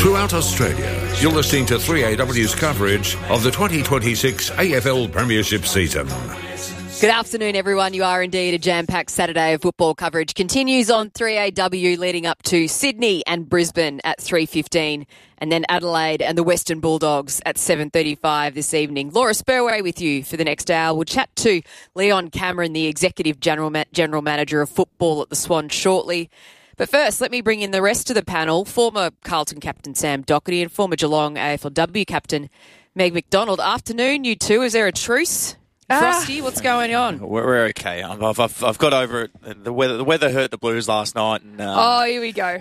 Throughout Australia, you're listening to 3AW's coverage of the 2026 AFL Premiership season. Good afternoon, everyone. You are indeed a jam-packed Saturday of football coverage. Continues on 3AW leading up to Sydney and Brisbane at 3:15 and then Adelaide and the Western Bulldogs at 7:35 this evening. Laura Spurway with you for the next hour. We'll chat to Leon Cameron, the Executive General Manager of Football at the Swan shortly. But first, let me bring in the rest of the panel. Former Carlton captain Sam Docherty and former Geelong AFLW captain Meg McDonald. Afternoon, you two. Is there a truce? Frosty, what's going on? We're okay. I've got over it. The weather hurt the Blues last night. And, here we go.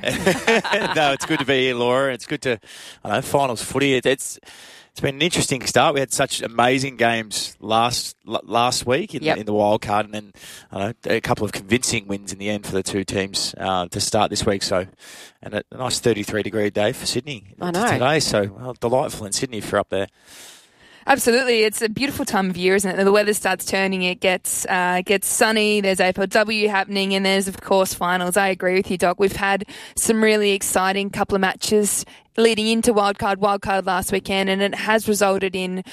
No, it's good to be here, Laura. It's good to, finals footy. It's been an interesting start. We had such amazing games last week in the wild card, and then a couple of convincing wins in the end for the two teams to start this week. So, and a nice 33-degree day for Sydney today. So, delightful in Sydney if you're up there. Absolutely. It's a beautiful time of year, isn't it? The weather starts turning. It gets sunny. There's AFLW happening, and there's, of course, finals. I agree with you, Doc. We've had some really exciting couple of matches leading into wildcard last weekend, and it has resulted in,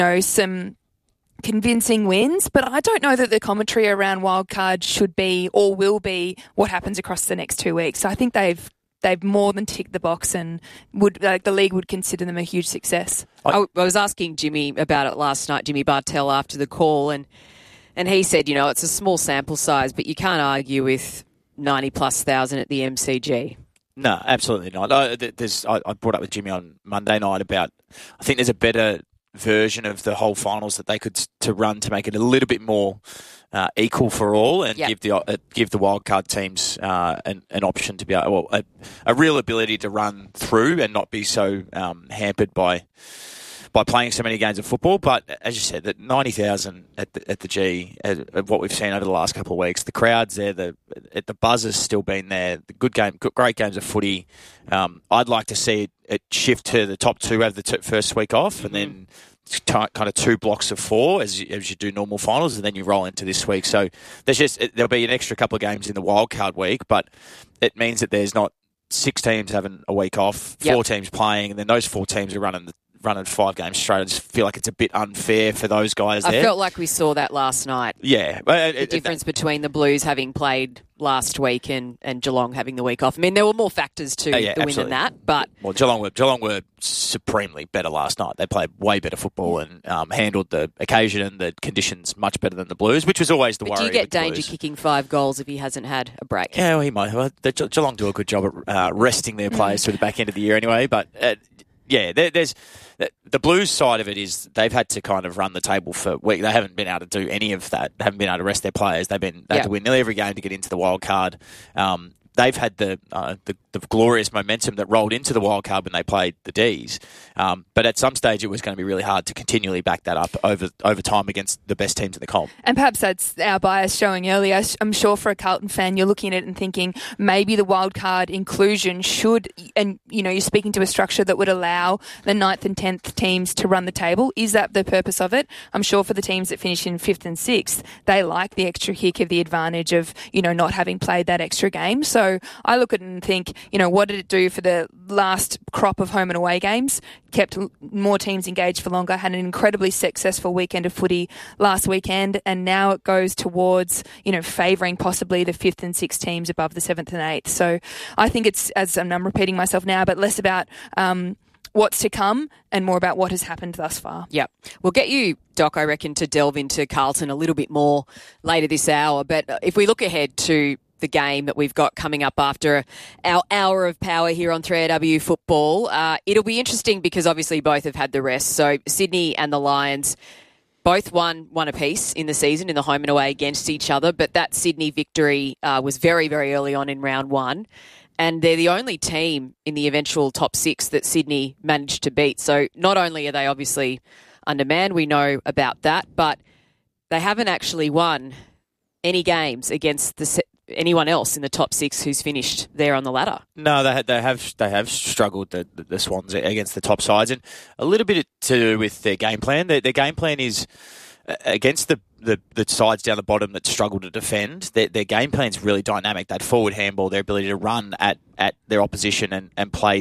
some convincing wins. But I don't know that the commentary around wildcard should be or will be what happens across the next 2 weeks. So I think they've more than ticked the box, and the league would consider them a huge success. I was asking Jimmy about it last night, Jimmy Bartell, after the call, and he said, it's a small sample size, but you can't argue with 90+ thousand at the MCG. No, absolutely not. I brought up with Jimmy on Monday night about, I think there's a better version of the whole finals that they could to run to make it a little bit more equal for all, and give the wildcard teams an option to be a real ability to run through and not be so hampered by playing so many games of football. But as you said, that 90,000 at the G, what we've seen over the last couple of weeks, the crowds there, the buzz has still been there. The great games of footy. I'd like to see it shift to the top two over the first week off, and then kind of 2 blocks of 4 as you do normal finals, and then you roll into this week. So there'll be an extra couple of games in the wildcard week, but it means that there's not 6 teams having a week off, 4 teams playing, and then those 4 teams are running 5 games straight. I just feel like it's a bit unfair for those guys there. I felt like we saw that last night. Yeah. The difference between the Blues having played last week and Geelong having the week off. I mean, there were more factors to the win than that. But Geelong were supremely better last night. They played way better football and handled the occasion and the conditions much better than the Blues, which was always the worry. Do you get Danger kicking 5 goals if he hasn't had a break? Yeah, well, he might. Well, Geelong do a good job at resting their players through the back end of the year anyway. But there's the Blues side of it is they've had to kind of run the table for weeks. They haven't been able to do any of that. They haven't been able to rest their players. They had to win nearly every game to get into the wild card. They've had the glorious momentum that rolled into the wild card when they played the Ds. But at some stage, it was going to be really hard to continually back that up over time against the best teams in the comp. And perhaps that's our bias showing earlier. I'm sure for a Carlton fan, you're looking at it and thinking maybe the wild card inclusion should, and you're speaking to a structure that would allow the 9th and 10th teams to run the table. Is that the purpose of it? I'm sure for the teams that finish in 5th and 6th, they like the extra kick of the advantage of, not having played that extra game. So I look at it and think, what did it do for the last crop of home and away games? Kept more teams engaged for longer, had an incredibly successful weekend of footy last weekend, and now it goes towards, favouring possibly the 5th and 6th teams above the 7th and 8th. So I think it's, as I'm repeating myself now, but less about what's to come and more about what has happened thus far. Yep. We'll get you, Doc, I reckon, to delve into Carlton a little bit more later this hour. But if we look ahead to the game that we've got coming up after our hour of power here on 3AW Football, it'll be interesting because obviously both have had the rest. So Sydney and the Lions both won apiece in the season in the home and away against each other, but that Sydney victory was very, very early on in round 1. And they're the only team in the eventual top 6 that Sydney managed to beat. So not only are they obviously undermanned, we know about that, but they haven't actually won any games against anyone else in the top 6 who's finished there on the ladder. No, they have struggled, the Swans, against the top sides, and a little bit to do with their game plan. Their game plan is against the sides down the bottom that struggle to defend. Their game plan is really dynamic. That forward handball, their ability to run at their opposition and play that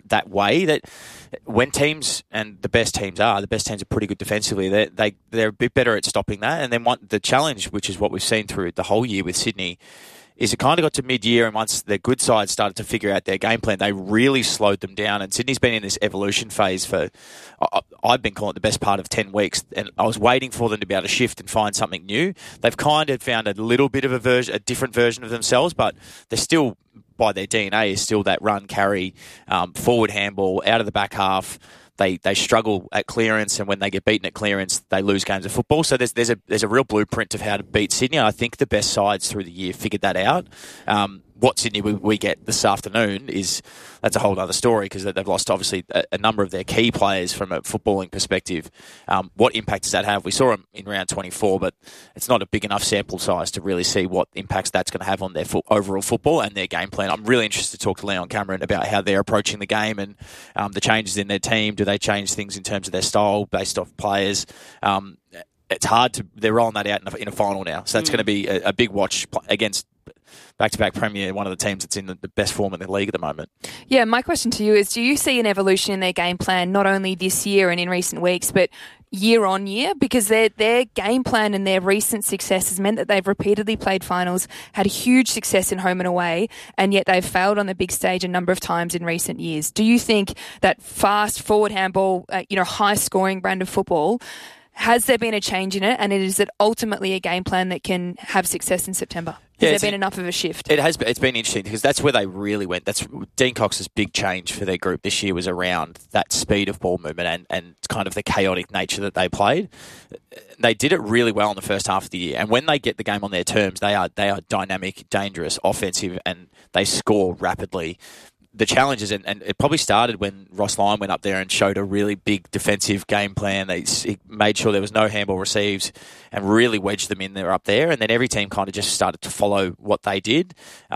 that way. That when teams, and the best teams are pretty good defensively. They're a bit better at stopping that. And then the challenge, which is what we've seen through the whole year with Sydney, is it kind of got to mid-year, and once their good side started to figure out their game plan, they really slowed them down. And Sydney's been in this evolution phase for, I've been calling it the best part of 10 weeks, and I was waiting for them to be able to shift and find something new. They've kind of found a little bit of a different version of themselves, but they're still, by their DNA, is still that run, carry, forward handball, out of the back half. They struggle at clearance, and when they get beaten at clearance, they lose games of football. So there's a real blueprint of how to beat Sydney. I think the best sides through the year figured that out. What Sydney we get this afternoon that's a whole other story, because they've lost obviously a number of their key players from a footballing perspective. What impact does that have? We saw them in round 24, but it's not a big enough sample size to really see what impacts that's going to have on their overall football and their game plan. I'm really interested to talk to Leon Cameron about how they're approaching the game and the changes in their team. Do they change things in terms of their style based off players? It's hard to. They're rolling that out in a final now, so that's going to be a big watch against back-to-back Premier, one of the teams that's in the best form in the league at the moment. Yeah, my question to you is, do you see an evolution in their game plan, not only this year and in recent weeks, but year on year? Because their game plan and their recent success has meant that they've repeatedly played finals, had huge success in home and away, and yet they've failed on the big stage a number of times in recent years. Do you think that fast forward handball, high-scoring brand of football, has there been a change in it, and is it ultimately a game plan that can have success in September? Has there been enough of a shift? It has. It's been interesting because that's where they really went. That's Dean Cox's big change for their group this year was around that speed of ball movement and kind of the chaotic nature that they played. They did it really well in the first half of the year, and when they get the game on their terms, they are dynamic, dangerous, offensive, and they score rapidly. The challenges, and it probably started when Ross Lyon went up there and showed a really big defensive game plan. He made sure there was no handball receives and really wedged them in there up there. And then every team kind of just started to follow what they did.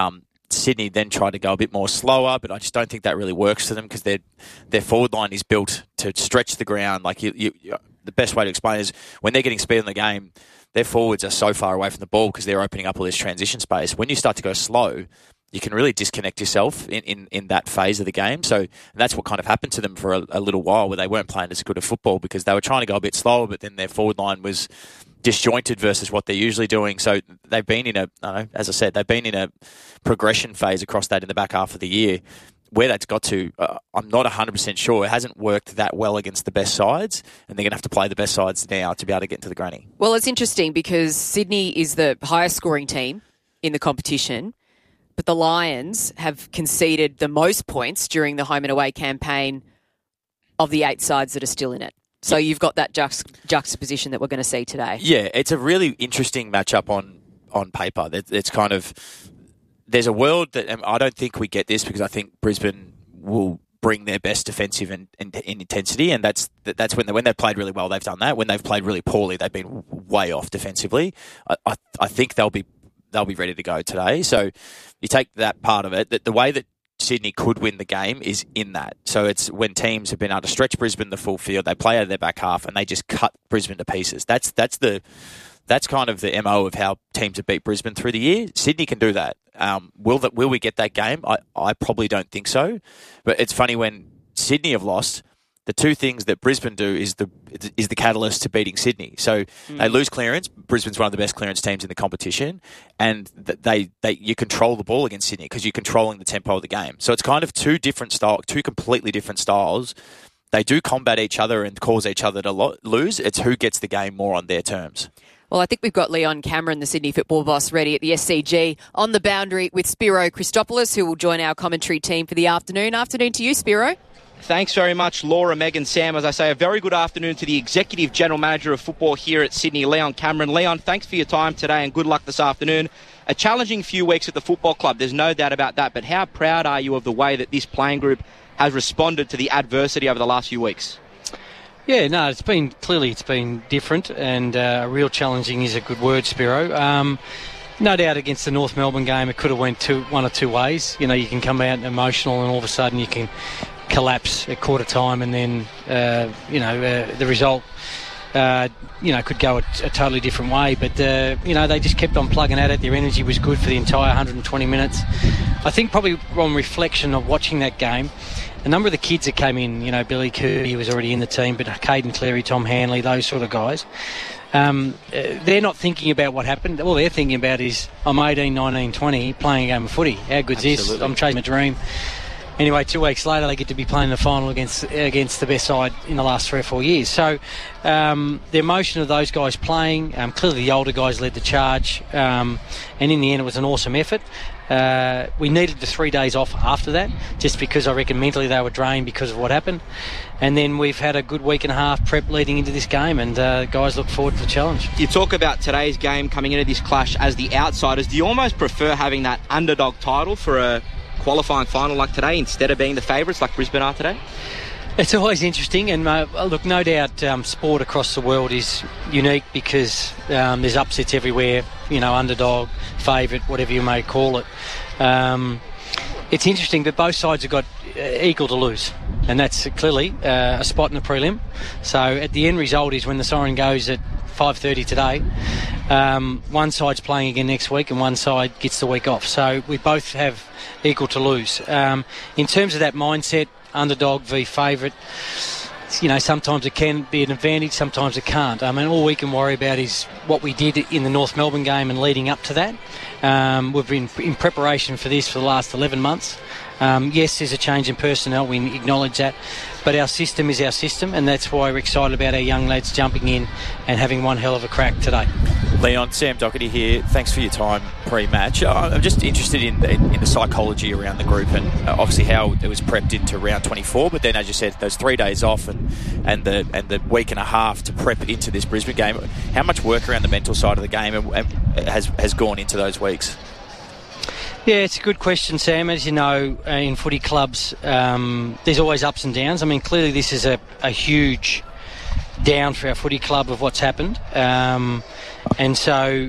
Sydney then tried to go a bit more slower, but I just don't think that really works for them because their forward line is built to stretch the ground. Like the best way to explain it is when they're getting speed in the game, their forwards are so far away from the ball because they're opening up all this transition space. When you start to go slow, you can really disconnect yourself in that phase of the game. So that's what kind of happened to them for a little while, where they weren't playing as good a football because they were trying to go a bit slower, but then their forward line was disjointed versus what they're usually doing. So they've been in they've been in a progression phase across that in the back half of the year. Where that's got to, I'm not 100% sure. It hasn't worked that well against the best sides, and they're going to have to play the best sides now to be able to get into the granny. Well, it's interesting because Sydney is the highest scoring team in the competition, but the Lions have conceded the most points during the home and away campaign of the 8 sides that are still in it. So you've got that juxtaposition that we're going to see today. Yeah, it's a really interesting matchup on paper. It's kind of... There's a world that... And I don't think we get this because I think Brisbane will bring their best defensive in intensity, and that's when they've played really well, they've done that. When they've played really poorly, they've been way off defensively. I think they'll be ready to go today. So you take that part of it, the way that Sydney could win the game is in that. So it's when teams have been able to stretch Brisbane the full field, they play out of their back half and they just cut Brisbane to pieces. That's kind of the MO of how teams have beat Brisbane through the year. Sydney can do that. Will we get that game? I probably don't think so. But it's funny when Sydney have lost, the two things that Brisbane do is the catalyst to beating Sydney. So they lose clearance. Brisbane's one of the best clearance teams in the competition, and you control the ball against Sydney because you're controlling the tempo of the game. So it's kind of two completely different styles. They do combat each other and cause each other to lose. It's who gets the game more on their terms. Well, I think we've got Leon Cameron, the Sydney football boss, ready at the SCG on the boundary with Spiro Christopoulos, who will join our commentary team for the afternoon. Afternoon to you, Spiro. Thanks very much, Laura, Megan, Sam. As I say, a very good afternoon to the Executive General Manager of Football here at Sydney, Leon Cameron. Leon, thanks for your time today and good luck this afternoon. A challenging few weeks at the football club, there's no doubt about that, but how proud are you of the way that this playing group has responded to the adversity over the last few weeks? Yeah, no, it's been different, and real challenging is a good word, Spiro. No doubt against the North Melbourne game, it could have went one or two ways. You know, you can come out emotional and all of a sudden you can collapse at quarter time, and then the result could go a totally different way. But they just kept on plugging at it. Their energy was good for the entire 120 minutes. I think probably on reflection of watching that game, a number of the kids that came in, Billy Kirby was already in the team, but Caden Cleary, Tom Hanley, those sort of guys, they're not thinking about what happened. All they're thinking about is, I'm 18, 19, 20, playing a game of footy. How good's this? I'm chasing a dream. Anyway, 2 weeks later, they get to be playing the final against the best side in the last 3 or 4 years. So the emotion of those guys playing, clearly the older guys led the charge, and in the end it was an awesome effort. We needed the 3 days off after that, just because I reckon mentally they were drained because of what happened. And then we've had a good week and a half prep leading into this game, and guys look forward to the challenge. You talk about today's game coming into this clash as the outsiders. Do you almost prefer having that underdog title for a qualifying final like today instead of being the favourites like Brisbane are today? It's always interesting, and look, no doubt sport across the world is unique because there's upsets everywhere, underdog, favourite, whatever you may call it. It's interesting that both sides have got equal to lose, and that's clearly a spot in the prelim. So at the end result is when the siren goes at 5:30 today, one side's playing again next week and one side gets the week off. So we both have equal to lose. In terms of that mindset, underdog v favourite, sometimes it can be an advantage, sometimes it can't. All we can worry about is what we did in the North Melbourne game and leading up to that. We've been in preparation for this for the last 11 months. Yes, there's a change in personnel, we acknowledge that, but our system is our system, and that's why we're excited about our young lads jumping in and having one hell of a crack today. Leon, Sam Doherty here. Thanks for your time pre-match. I'm just interested in the psychology around the group, and obviously how it was prepped into round 24. But then, as you said, those 3 days off and the week and a half to prep into this Brisbane game. How much work around the mental side of the game has gone into those weeks? Yeah, it's a good question, Sam. As you know, in footy clubs, there's always ups and downs. Clearly this is a huge down for our footy club of what's happened. And so,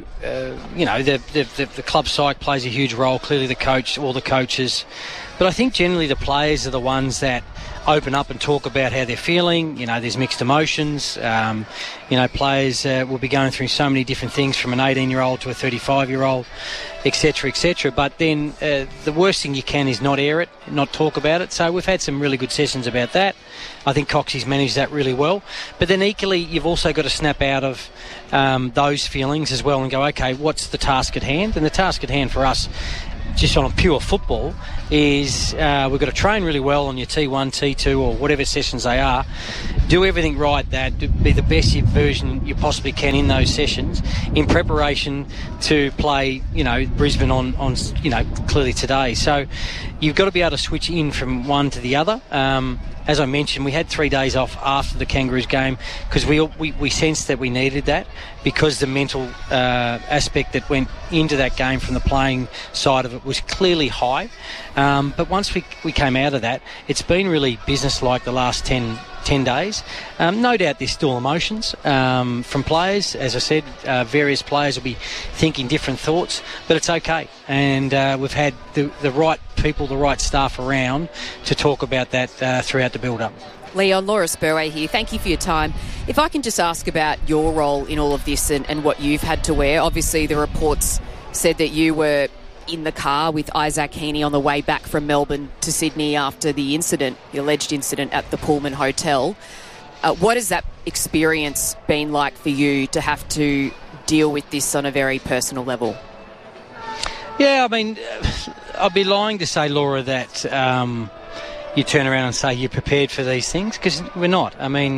the club psyche plays a huge role. Clearly the coach, all the coaches. But I think generally the players are the ones that open up and talk about how they're feeling. There's mixed emotions. Players will be going through so many different things from an 18-year-old to a 35-year-old, etc., etc. But then the worst thing you can is not air it, not talk about it. So we've had some really good sessions about that. I think Coxie's managed that really well. But then equally, you've also got to snap out of those feelings as well and go, okay, what's the task at hand? And the task at hand for us, just on pure football, is we've got to train really well on your T1, T2 or whatever sessions they are. Do everything right, that be the best version you possibly can in those sessions in preparation to play, Brisbane on clearly today. So you've got to be able to switch in from one to the other. As I mentioned, we had 3 days off after the Kangaroos game because we sensed that we needed that because the mental aspect that went into that game from the playing side of it was clearly high. But once we came out of that, it's been really business-like the last 10 days. No doubt there's still emotions from players. As I said, various players will be thinking different thoughts, but it's okay. And we've had the right people, the right staff around to talk about that throughout the build-up. Leon, Laura Spurway here. Thank you for your time. If I can just ask about your role in all of this and what you've had to wear. Obviously, the reports said that you were in the car with Isaac Heaney on the way back from Melbourne to Sydney after the alleged incident at the Pullman Hotel. What has that experience been like for you to have to deal with this on a very personal level? Yeah, I'd be lying to say, Laura, that you turn around and say you're prepared for these things, because we're not. And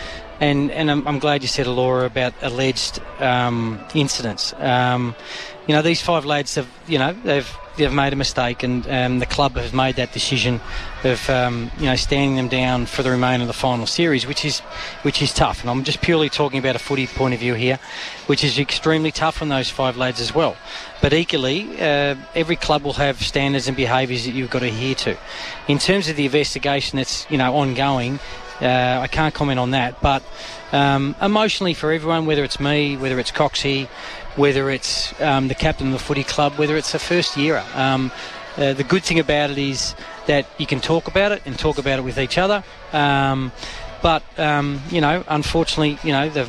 I'm glad you said, Laura, about alleged incidents. These 5 lads have, they've made a mistake, and the club has made that decision of, standing them down for the remainder of the final series, which is tough. And I'm just purely talking about a footy point of view here, which is extremely tough on those 5 lads as well. But equally, every club will have standards and behaviours that you've got to adhere to. In terms of the investigation that's, ongoing, I can't comment on that. But emotionally for everyone, whether it's me, whether it's Coxie, whether it's the captain of the footy club, whether it's a first-yearer. The good thing about it is that you can talk about it and talk about it with each other. But unfortunately,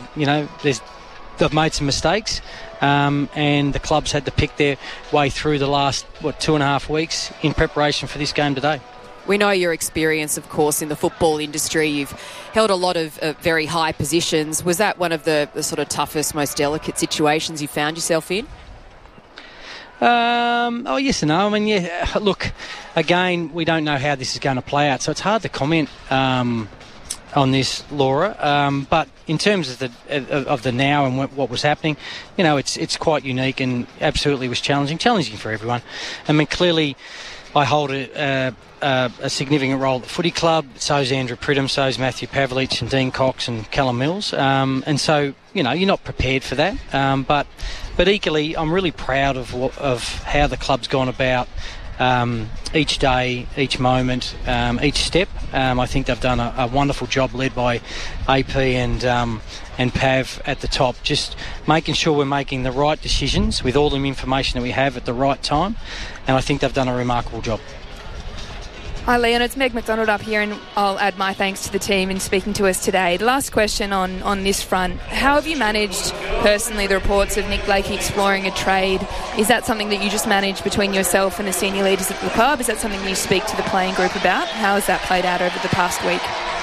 they've made some mistakes, and the club's had to pick their way through the last 2.5 weeks in preparation for this game today. We know your experience, of course, in the football industry. You've held a lot of very high positions. Was that one of the sort of toughest, most delicate situations you found yourself in? Yes and no. I mean, yeah, look, again, we don't know how this is going to play out, so it's hard to comment on this, Laura. But in terms of the now and what was happening, you know, it's quite unique and absolutely was challenging for everyone. I mean, clearly, I hold a significant role at the footy club. So's Andrew Pridham, so's Matthew Pavlich and Dean Cox and Callum Mills. And so, you know, you're not prepared for that. But equally, I'm really proud of how the club's gone about each day, each moment, each step. I think they've done a wonderful job, led by AP and Pav at the top, just making sure we're making the right decisions with all the information that we have at the right time. And I think they've done a remarkable job. Hi Leon, it's Meg McDonald up here, and I'll add my thanks to the team in speaking to us today. The last question on this front, how have you managed personally the reports of Nick Blakey exploring a trade? Is that something that you just manage between yourself and the senior leaders at the club? Is that something you speak to the playing group about? How has that played out over the past week?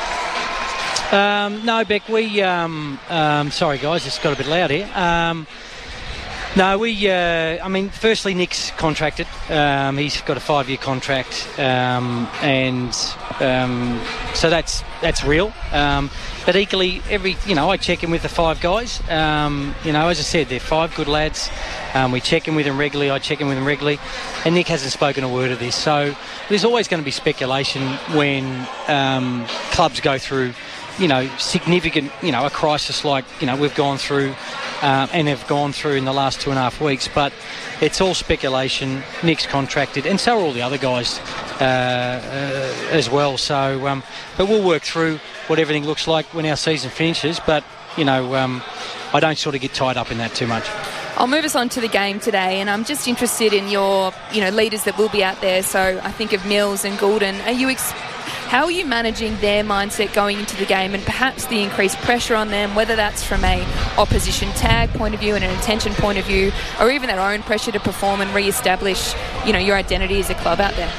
No, Beck, sorry guys, it's got a bit loud here. No, I mean, firstly, Nick's contracted. He's got a 5-year contract, so that's real. But equally, I check in with the 5 guys. As I said, they're 5 good lads. We check in with them regularly. I check in with them regularly, and Nick hasn't spoken a word of this. So there's always going to be speculation when clubs go through, significant, a crisis like, we've gone through and have gone through in the last 2.5 weeks. But it's all speculation. Nick's contracted, and so are all the other guys as well. So, but we'll work through what everything looks like when our season finishes. But, I don't sort of get tied up in that too much. I'll move us on to the game today, and I'm just interested in your, leaders that will be out there. So I think of Mills and Goulden. How are you managing their mindset going into the game, and perhaps the increased pressure on them, whether that's from a opposition tag point of view and an attention point of view, or even their own pressure to perform and re-establish, your identity as a club out there?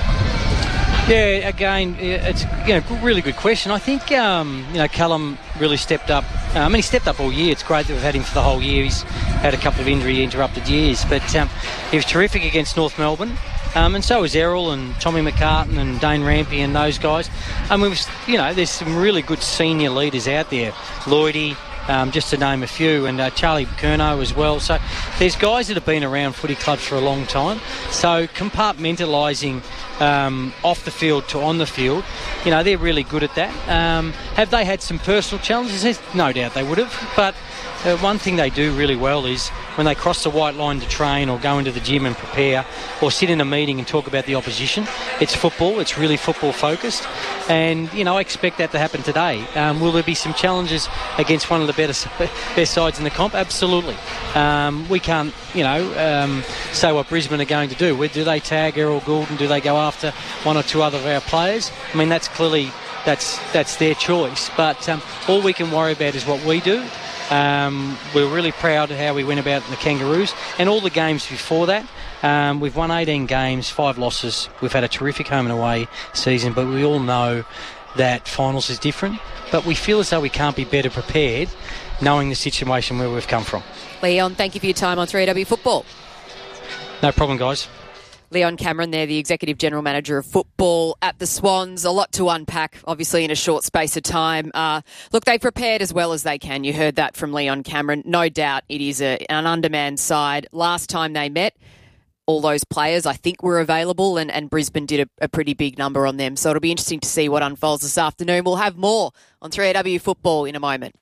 Yeah, again, it's really good question. I think Callum really stepped up. He stepped up all year. It's great that we've had him for the whole year. He's had a couple of injury-interrupted years, but he was terrific against North Melbourne. And so was Errol and Tommy McCartan and Dane Rampy and those guys. There's some really good senior leaders out there. Lloydie, just to name a few, and Charlie Curnow as well. So there's guys that have been around footy clubs for a long time. So compartmentalising off the field to on the field, they're really good at that. Have they had some personal challenges? No doubt they would have. But one thing they do really well is when they cross the white line to train or go into the gym and prepare or sit in a meeting and talk about the opposition, it's football. It's really football focused. And, I expect that to happen today. Will there be some challenges against one of the best sides in the comp? Absolutely. We can't, say what Brisbane are going to do. Do they tag Errol Goulden? Do they go after one or two other of our players? I mean, that's clearly, that's their choice. But all we can worry about is what we do. We're really proud of how we went about in the Kangaroos and all the games before that. We've won 18 games, 5 losses. We've had a terrific home and away season, but we all know that finals is different. But we feel as though we can't be better prepared knowing the situation where we've come from. Leon, thank you for your time on 3AW Football. No problem, guys. Leon Cameron there, the Executive General Manager of Football at the Swans. A lot to unpack, obviously, in a short space of time. Look, they've prepared as well as they can. You heard that from Leon Cameron. No doubt it is an undermanned side. Last time they met, all those players, I think, were available, and Brisbane did a pretty big number on them. So it'll be interesting to see what unfolds this afternoon. We'll have more on 3AW Football in a moment.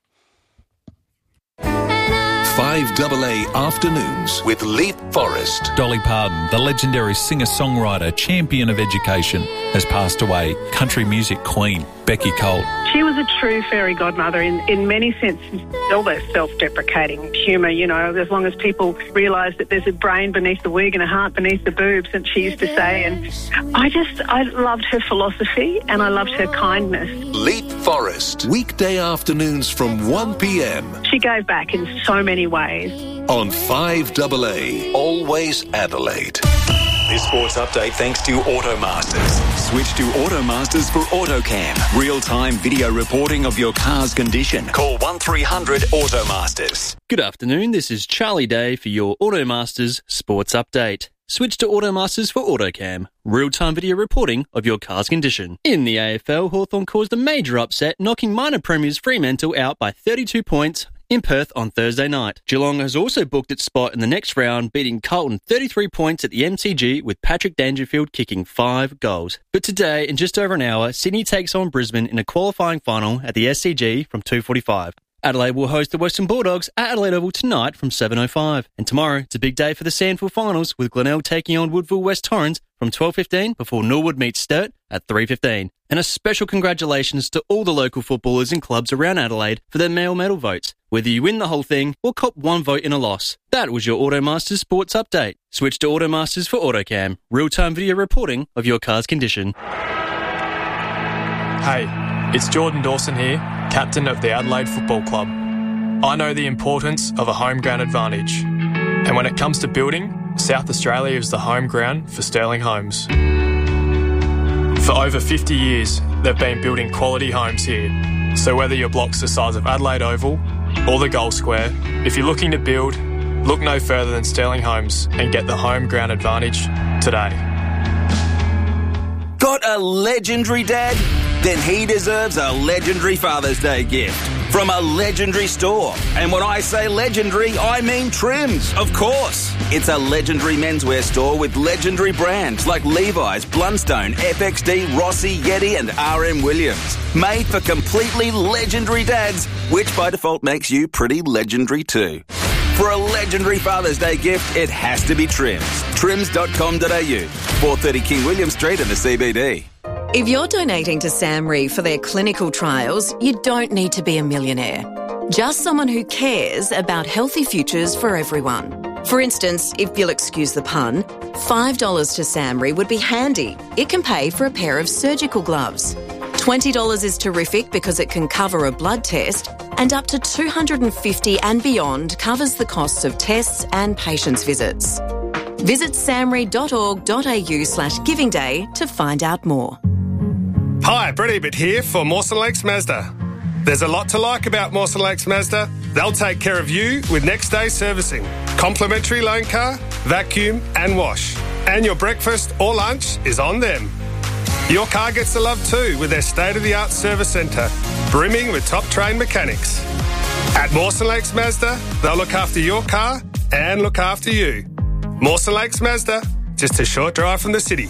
5AA Afternoons with Leith Forrest. Dolly Parton, the legendary singer-songwriter, champion of education, has passed away. Country music queen, Becky Cole. She was a true fairy godmother in many senses. All their self-deprecating humour, as long as people realise that there's a brain beneath the wig and a heart beneath the boobs, and she used to say. And I loved her philosophy and I loved her kindness. Leith Forrest, weekday afternoons from 1 p.m. She gave back in so many ways. On 5AA, always Adelaide. This sports update thanks to Automasters. Switch to Automasters for AutoCam. Real-time video reporting of your car's condition. Call 1300 Automasters. Good afternoon, this is Charlie Day for your Automasters sports update. Switch to Automasters for AutoCam. Real-time video reporting of your car's condition. In the AFL, Hawthorn caused a major upset, knocking minor premiers Fremantle out by 32 points in Perth on Thursday night. Geelong has also booked its spot in the next round, beating Carlton 33 points at the MCG with Patrick Dangerfield kicking 5 goals. But today, in just over an hour, Sydney takes on Brisbane in a qualifying final at the SCG from 2:45. Adelaide will host the Western Bulldogs at Adelaide Oval tonight from 7:05. And tomorrow, it's a big day for the Sandford finals, with Glenelg taking on Woodville West Torrens from 12:15 before Norwood meets Sturt at 3:15. And a special congratulations to all the local footballers and clubs around Adelaide for their male medal votes, whether you win the whole thing or cop one vote in a loss. That was your Automasters sports update. Switch to Automasters for AutoCam, real-time video reporting of your car's condition. Hey, it's Jordan Dawson here, captain of the Adelaide Football Club. I know the importance of a home ground advantage. And when it comes to building, South Australia is the home ground for Sterling Homes. For over 50 years, they've been building quality homes here. So whether your block's the size of Adelaide Oval or the Gold Square, if you're looking to build, look no further than Sterling Homes and get the home ground advantage today. Got a legendary dad? Then he deserves a legendary Father's Day gift from a legendary store. And when I say legendary, I mean Trims, of course. It's a legendary menswear store with legendary brands like Levi's, Blundstone, FXD, Rossi, Yeti and RM Williams. Made for completely legendary dads, which by default makes you pretty legendary too. For a legendary Father's Day gift, it has to be Trims. Trims.com.au, 430 King William Street in the CBD. If you're donating to SAMRE for their clinical trials, you don't need to be a millionaire. Just someone who cares about healthy futures for everyone. For instance, if you'll excuse the pun, $5 to SAMRE would be handy. It can pay for a pair of surgical gloves. $20 is terrific because it can cover a blood test, and up to $250 and beyond covers the costs of tests and patients' visits. Visit samre.org.au/giving day to find out more. Hi, Brett Ebert here for Mawson Lakes Mazda. There's a lot to like about Mawson Lakes Mazda. They'll take care of you with next day servicing, complimentary loan car, vacuum and wash. And your breakfast or lunch is on them. Your car gets the love too with their state-of-the-art service centre, brimming with top-trained mechanics. At Mawson Lakes Mazda, they'll look after your car and look after you. Mawson Lakes Mazda, just a short drive from the city.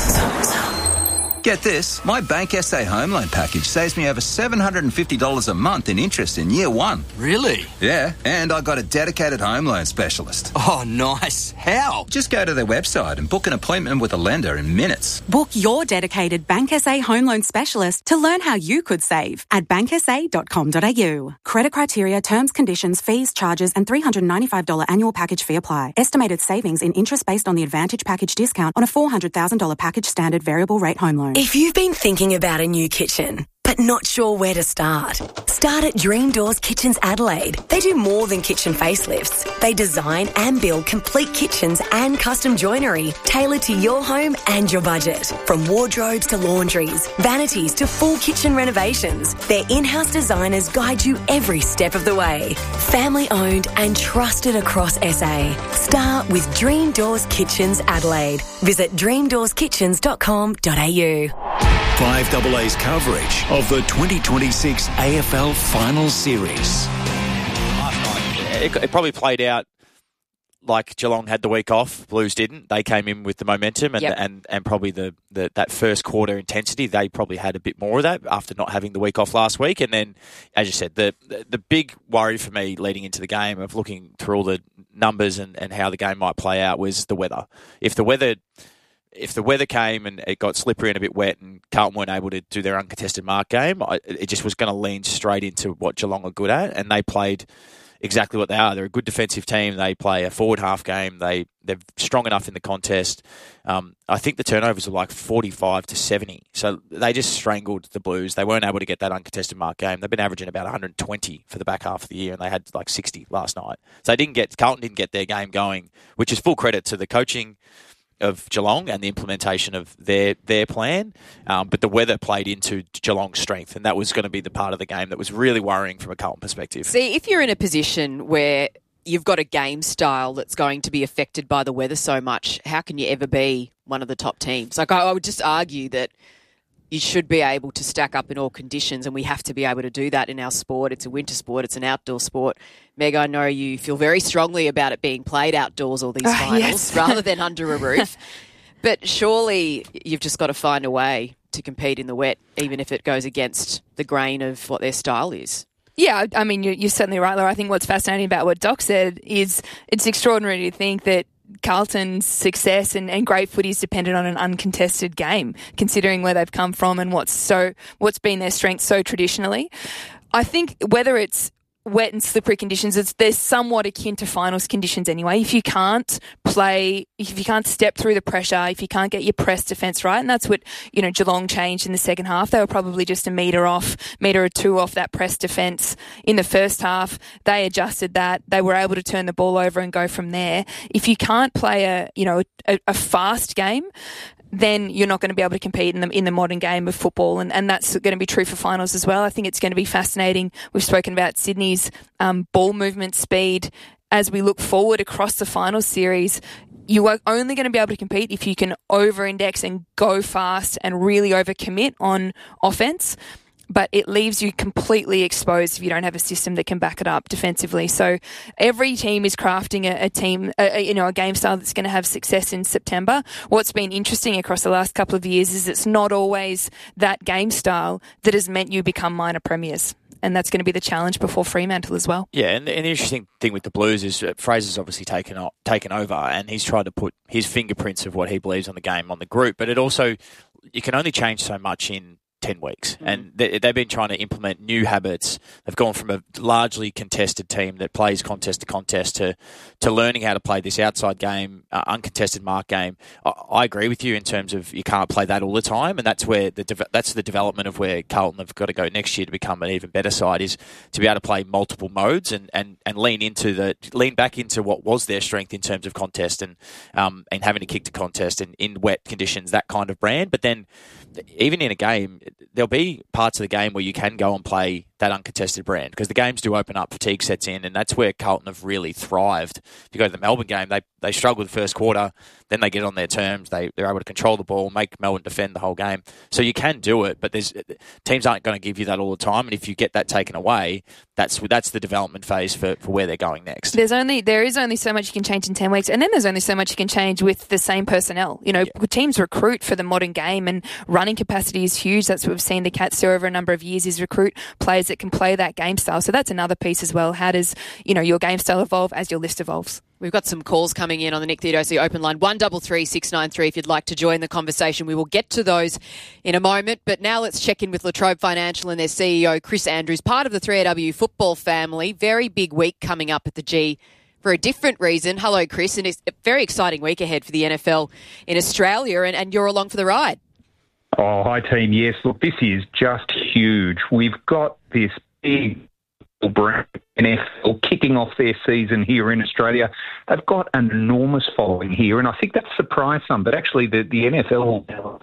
Get this, my Bank SA home loan package saves me over $750 a month in interest in year one. Really? Yeah, and I got a dedicated home loan specialist. Oh, nice. How? Just go to their website and book an appointment with a lender in minutes. Book your dedicated Bank SA home loan specialist to learn how you could save at banksa.com.au. Credit criteria, terms, conditions, fees, charges and $395 annual package fee apply. Estimated savings in interest based on the Advantage package discount on a $400,000 package standard variable rate home loan. If you've been thinking about a new kitchen, but not sure where to start at Dream Doors Kitchens Adelaide. They do more than kitchen facelifts. They design and build complete kitchens and custom joinery tailored to your home and your budget. From wardrobes to laundries, vanities to full kitchen renovations, their in-house designers guide you every step of the way. Family owned and trusted across SA. Start with Dream Doors Kitchens Adelaide. Visit dreamdoorskitchens.com.au. 5AA's coverage of the 2026 AFL Finals Series. It probably played out like Geelong had the week off, Blues didn't. They came in with the momentum and probably that first quarter intensity. They probably had a bit more of that after not having the week off last week. And then, as you said, the big worry for me leading into the game of looking through all the numbers and how the game might play out was the weather. If the weather came and it got slippery and a bit wet and Carlton weren't able to do their uncontested mark game, it just was going to lean straight into what Geelong are good at, and they played exactly what they are. They're a good defensive team. They play a forward half game. They're strong enough in the contest. I think the turnovers were like 45-70. So they just strangled the Blues. They weren't able to get that uncontested mark game. They've been averaging about 120 for the back half of the year, and they had like 60 last night. So Carlton didn't get their game going, which is full credit to the coaching of Geelong and the implementation of their plan, but the weather played into Geelong's strength, and that was going to be the part of the game that was really worrying from a Carlton perspective. See, if you're in a position where you've got a game style that's going to be affected by the weather so much, how can you ever be one of the top teams? Like, I would just argue that you should be able to stack up in all conditions, and we have to be able to do that in our sport. It's a winter sport. It's an outdoor sport. Meg, I know you feel very strongly about it being played outdoors, all these finals, rather than under a roof. But surely you've just got to find a way to compete in the wet, even if it goes against the grain of what their style is. Yeah, I mean, you're certainly right, Laura. I think what's fascinating about what Doc said is it's extraordinary to think that Carlton's success and great footy is dependent on an uncontested game, considering where they've come from and what's been their strength so traditionally. I think whether it's wet and slippery conditions, they're somewhat akin to finals conditions anyway. If you can't step through the pressure, if you can't get your press defence right, and that's what, Geelong changed in the second half. They were probably just a metre or two off that press defence in the first half. They adjusted that. They were able to turn the ball over and go from there. If you can't play a fast game, then you're not going to be able to compete in the modern game of football, and that's going to be true for finals as well. I think it's going to be fascinating. We've spoken about Sydney's ball movement speed. As we look forward across the finals series, you are only going to be able to compete if you can over-index and go fast and really overcommit on offense. But it leaves you completely exposed if you don't have a system that can back it up defensively. So every team is crafting a game style that's going to have success in September. What's been interesting across the last couple of years is it's not always that game style that has meant you become minor premiers. And that's going to be the challenge before Fremantle as well. Yeah, and the interesting thing with the Blues is Fraser's obviously taken over, and he's tried to put his fingerprints of what he believes on the game on the group. But it also, you can only change so much in 10 weeks. And they've been trying to implement new habits. They've gone from a largely contested team that plays contest to contest to learning how to play this outside game, uncontested mark game. I agree with you in terms of you can't play that all the time, and that's where that's the development of where Carlton have got to go next year to become an even better side, is to be able to play multiple modes and lean back into what was their strength in terms of contest and having to kick to contest and in wet conditions, that kind of brand. But then even in a game, there'll be parts of the game where you can go and play that uncontested brand, because the games do open up, fatigue sets in, and that's where Carlton have really thrived. If you go to the Melbourne game, they struggled the first quarter, then they get on their terms, they're able to control the ball, make Melbourne defend the whole game. So you can do it, but teams aren't going to give you that all the time, and if you get that taken away, that's the development phase for where they're going next. There is only so much you can change in 10 weeks, and then there's only so much you can change with the same personnel. Teams recruit for the modern game, and running capacity is huge. That's what we've seen the Cats do over a number of years, is recruit players that can play that game style. So that's another piece as well. How does your game style evolve as your list evolves? We've got some calls coming in on the Nick Theodosi open line, 133 693 if you'd like to join the conversation. We will get to those in a moment, but now let's check in with La Trobe Financial and their CEO, Chris Andrews, part of the 3AW football family. Very big week coming up at the G for a different reason. Hello, Chris, and it's a very exciting week ahead for the NFL in Australia, and you're along for the ride. Oh, hi, team. Yes, look, this is just huge. We've got this big brand NFL kicking off their season here in Australia. They've got an enormous following here, and I think that surprised some, but actually the NFL,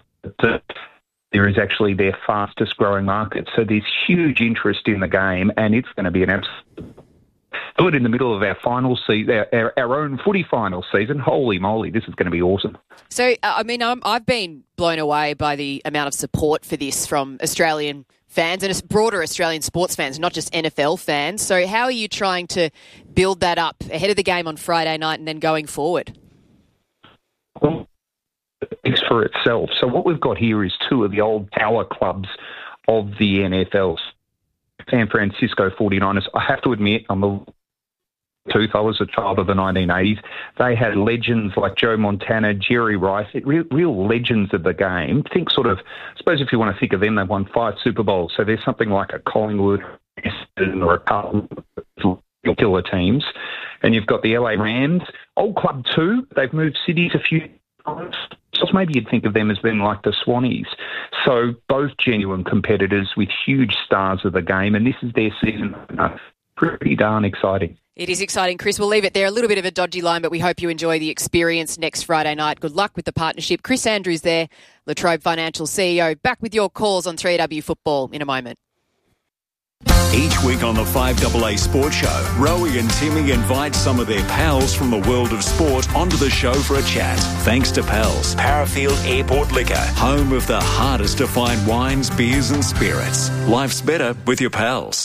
there is actually their fastest growing market. So there's huge interest in the game, and it's going to be an absolute good in the middle of our final season, our own footy final season. Holy moly, this is going to be awesome. So, I've been blown away by the amount of support for this from Australian fans and broader Australian sports fans, not just NFL fans. So how are you trying to build that up ahead of the game on Friday night and then going forward? Well, it speaks for itself. So what we've got here is two of the old power clubs of the NFL. San Francisco 49ers. I have to admit, I was a child of the 1980s. They had legends like Joe Montana, Jerry Rice, real legends of the game. Think I suppose if you want to think of them, they've won 5 Super Bowls. So there's something like a Collingwood or a Carlton, killer teams. And you've got the LA Rams, old club too. They've moved cities a few times. So maybe you'd think of them as being like the Swannies. So both genuine competitors with huge stars of the game, and this is their season. Pretty darn exciting. It is exciting, Chris. We'll leave it there. A little bit of a dodgy line, but we hope you enjoy the experience next Friday night. Good luck with the partnership. Chris Andrews there, La Trobe Financial CEO. Back with your calls on 3AW Football in a moment. Each week on the 5AA Sports Show, Rowie and Timmy invite some of their pals from the world of sport onto the show for a chat. Thanks to Pals, Parafield Airport Liquor, home of the hardest to find wines, beers and spirits. Life's better with your pals.